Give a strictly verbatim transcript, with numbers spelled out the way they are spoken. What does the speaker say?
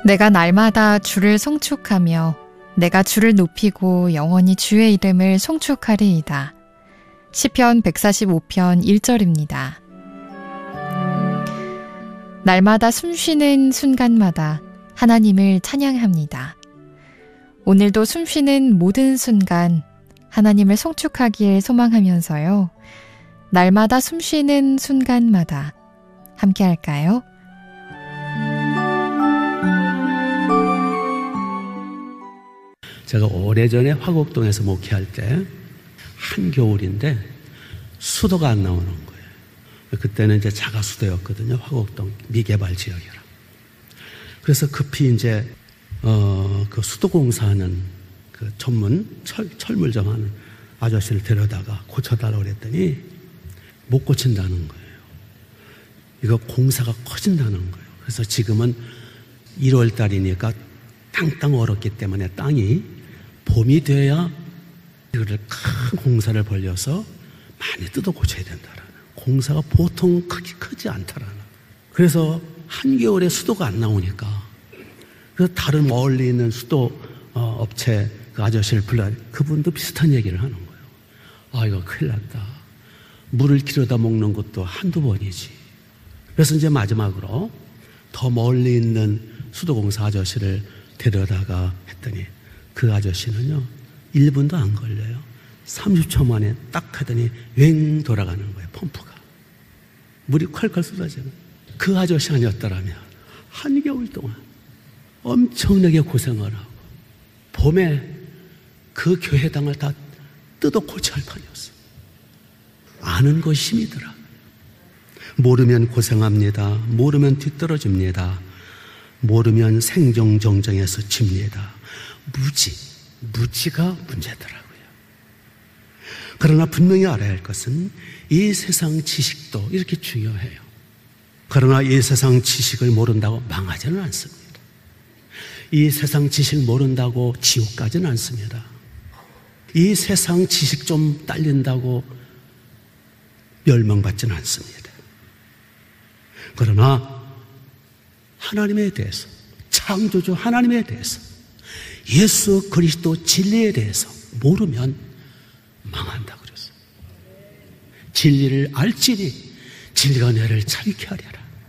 내가 날마다 주를 송축하며 내가 주를 높이고 영원히 주의 이름을 송축하리이다. 시편 백사십오 편 일 절입니다. 날마다 숨쉬는 순간마다 하나님을 찬양합니다. 오늘도 숨쉬는 모든 순간 하나님을 송축하길 소망하면서요. 날마다 숨쉬는 순간마다 함께 할까요? 제가 오래전에 화곡동에서 목회할 때 한겨울인데 수도가 안 나오는 거예요. 그때는 이제 자가수도였거든요. 화곡동 미개발 지역이라. 그래서 급히 이제 어, 그 수도공사하는 그 전문 철, 철물점 하는 아저씨를 데려다가 고쳐달라고 그랬더니 못 고친다는 거예요. 이거 공사가 커진다는 거예요. 그래서 지금은 일월 달이니까 땅땅 얼었기 때문에 땅이 봄이 돼야 이거를 큰 공사를 벌려서 많이 뜯어 고쳐야 된다라는. 공사가 보통 크기 크지 않다라는. 그래서 한겨울에 수도가 안 나오니까 그래서 다른 멀리 있는 수도 어, 업체 그 아저씨를 불러 그분도 비슷한 얘기를 하는 거예요. 아 이거 큰일 났다. 물을 길어다 먹는 것도 한두 번이지. 그래서 이제 마지막으로 더 멀리 있는 수도공사 아저씨를 데려다가 했더니 그 아저씨는요 일 분도 안 걸려요. 삼십 초 만에 딱 하더니 웽 돌아가는 거예요. 펌프가 물이 콸콸 쏟아지는. 그 아저씨 아니었더라면 한겨울 동안 엄청나게 고생을 하고 봄에 그 교회당을 다 뜯어 고쳐야 할 판이었어요. 아는 것이 힘이더라. 모르면 고생합니다. 모르면 뒤떨어집니다. 모르면 생정정정해서 집니다. 무지, 무지가 문제더라고요. 그러나 분명히 알아야 할 것은 이 세상 지식도 이렇게 중요해요. 그러나 이 세상 지식을 모른다고 망하지는 않습니다. 이 세상 지식 모른다고 지옥 가지는 않습니다. 이 세상 지식 좀 딸린다고 멸망받지는 않습니다. 그러나 하나님에 대해서, 창조주 하나님에 대해서, 예수 그리스도 진리에 대해서 모르면 망한다 그랬어요. 진리를 알지니 진리가 너를 자유케 하리라.